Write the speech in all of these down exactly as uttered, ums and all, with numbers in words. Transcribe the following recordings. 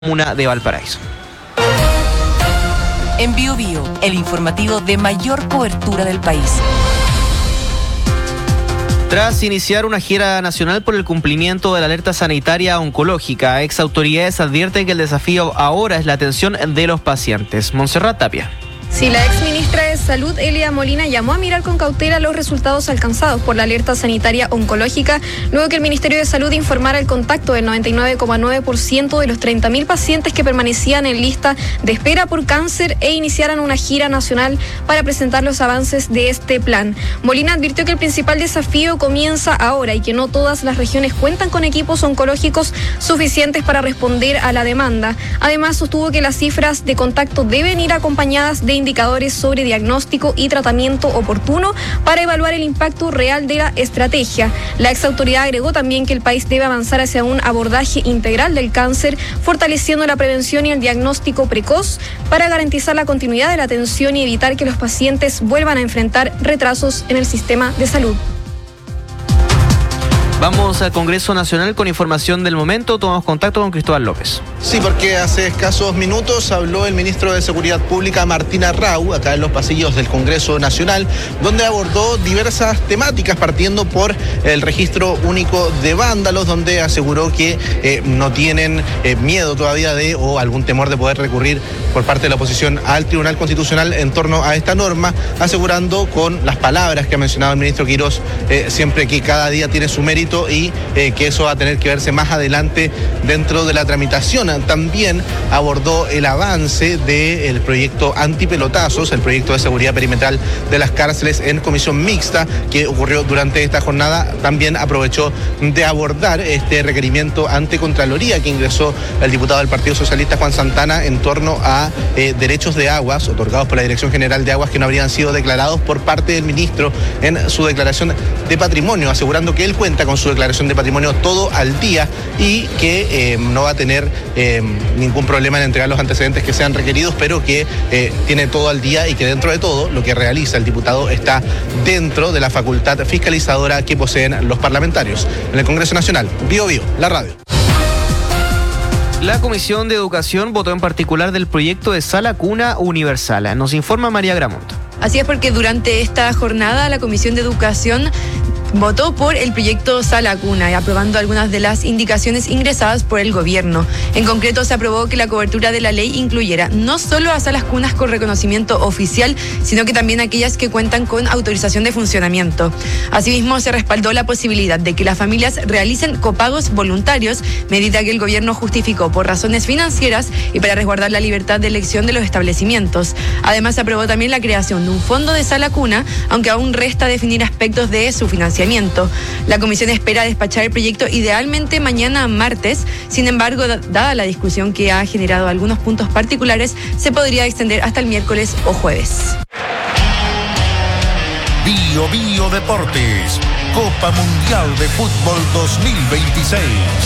comuna de Valparaíso. En Bio Bio, el informativo de mayor cobertura del país. Tras iniciar una gira nacional por el cumplimiento de la alerta sanitaria oncológica, ex autoridades advierten que el desafío ahora es la atención de los pacientes. Montserrat Tapia. Sí, la ex ministra de Salud, Elia Molina, llamó a mirar con cautela los resultados alcanzados por la alerta sanitaria oncológica, luego que el Ministerio de Salud informara el contacto del noventa y nueve coma nueve por ciento de los treinta mil pacientes que permanecían en lista de espera por cáncer e iniciaran una gira nacional para presentar los avances de este plan. Molina advirtió que el principal desafío comienza ahora y que no todas las regiones cuentan con equipos oncológicos suficientes para responder a la demanda. Además, sostuvo que las cifras de contacto deben ir acompañadas de indicadores sobre diagnóstico y tratamiento oportuno para evaluar el impacto real de la estrategia. La exautoridad agregó también que el país debe avanzar hacia un abordaje integral del cáncer, fortaleciendo la prevención y el diagnóstico precoz para garantizar la continuidad de la atención y evitar que los pacientes vuelvan a enfrentar retrasos en el sistema de salud. Vamos al Congreso Nacional con información del momento. Tomamos contacto con Cristóbal López. Sí, porque hace escasos minutos habló el ministro de Seguridad Pública, Martín Arrau, acá en los pasillos del Congreso Nacional, donde abordó diversas temáticas, partiendo por el registro único de vándalos, donde aseguró que eh, no tienen eh, miedo todavía de o algún temor de poder recurrir por parte de la oposición al Tribunal Constitucional en torno a esta norma, asegurando con las palabras que ha mencionado el ministro Quirós, eh, siempre que cada día tiene su mérito y eh, que eso va a tener que verse más adelante dentro de la tramitación. También abordó el avance del proyecto antipelotazos, el proyecto de seguridad perimetral de las cárceles en comisión mixta que ocurrió durante esta jornada. También aprovechó de abordar este requerimiento ante Contraloría que ingresó el diputado del Partido Socialista, Juan Santana, en torno a eh, derechos de aguas otorgados por la Dirección General de Aguas que no habrían sido declarados por parte del ministro en su declaración de patrimonio, asegurando que él cuenta con su declaración de patrimonio todo al día y que eh, no va a tener eh, ningún problema en entregar los antecedentes que sean requeridos, pero que eh, tiene todo al día y que dentro de todo lo que realiza el diputado está dentro de la facultad fiscalizadora que poseen los parlamentarios. En el Congreso Nacional, Bio Bio, la radio. La Comisión de Educación votó en particular del proyecto de Sala Cuna Universal. Nos informa María Gramonto. Así es, porque durante esta jornada la Comisión de Educación votó por el proyecto Sala Cuna, aprobando algunas de las indicaciones ingresadas por el gobierno. En concreto, se aprobó que la cobertura de la ley incluyera no solo a salas cunas con reconocimiento oficial, sino que también aquellas que cuentan con autorización de funcionamiento. Asimismo, se respaldó la posibilidad de que las familias realicen copagos voluntarios, medida que el gobierno justificó por razones financieras y para resguardar la libertad de elección de los establecimientos. Además, se aprobó también la creación de un fondo de sala cuna, aunque aún resta definir aspectos de su financiamiento. La comisión espera despachar el proyecto idealmente mañana martes. Sin embargo, dada la discusión que ha generado algunos puntos particulares, se podría extender hasta el miércoles o jueves. Bio Bio Deportes, Copa Mundial de Fútbol dos mil veintiséis.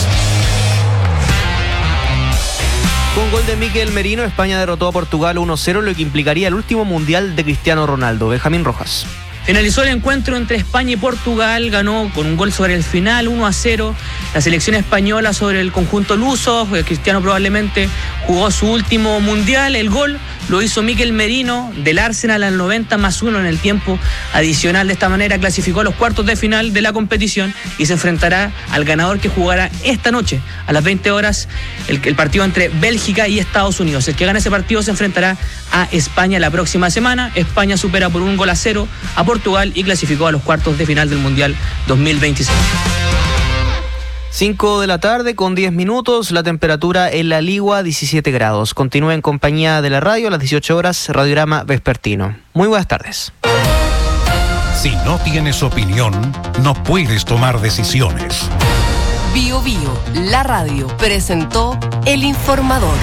Con gol de Mikel Merino, España derrotó a Portugal uno cero, lo que implicaría el último mundial de Cristiano Ronaldo. Benjamín Rojas. Finalizó el encuentro entre España y Portugal, ganó con un gol sobre el final, uno a cero. La selección española sobre el conjunto luso, Cristiano probablemente jugó su último mundial. El gol lo hizo Mikel Merino del Arsenal al noventa más uno en el tiempo adicional. De esta manera clasificó a los cuartos de final de la competición y se enfrentará al ganador que jugará esta noche a las veinte horas el, el partido entre Bélgica y Estados Unidos. El que gane ese partido se enfrentará a España la próxima semana. España supera por un gol a cero a Portugal y clasificó a los cuartos de final del Mundial dos mil veintiséis. cinco de la tarde con diez minutos, la temperatura en La Ligua diecisiete grados. Continúa en compañía de la radio a las dieciocho horas, Radiograma Vespertino. Muy buenas tardes. Si no tienes opinión, no puedes tomar decisiones. Bio Bio, la radio, presentó El Informador.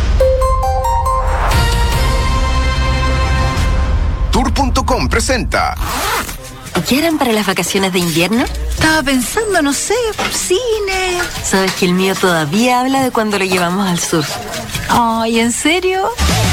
Tour punto com presenta. ¿Qué harán para las vacaciones de invierno? Estaba pensando, no sé, cine. ¿Sabes que el mío todavía habla de cuando lo llevamos al sur? Ay, ¿en serio?